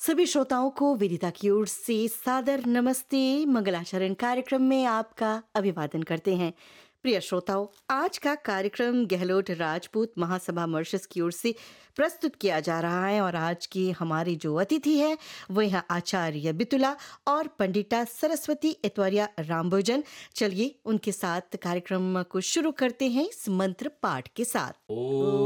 सभी श्रोताओं को वेदिता की ओर से सादर नमस्ते। मंगलाचरण कार्यक्रम में आपका अभिवादन करते हैं। प्रिय श्रोताओं, आज का कार्यक्रम गहलोत राजपूत महासभा मॉरिशस की ओर से प्रस्तुत किया जा रहा है और आज की हमारी जो अतिथि है वो यहाँ आचार्य बितुला और पंडिता सरस्वती एतवारिया रामभोजन। चलिए उनके साथ कार्यक्रम को शुरू करते हैं इस मंत्र पाठ के साथ। ओम